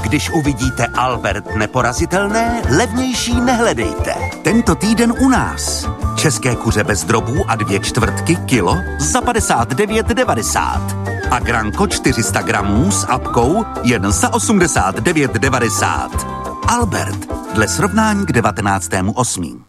Když uvidíte Albert neporazitelné, levnější nehledejte. Tento týden u nás. České kuře bez drobů a 2/4 kilo za 59,90. A Granko 400 gramů s apkou jen za 89,90. Albert, dle srovnání k 19.8.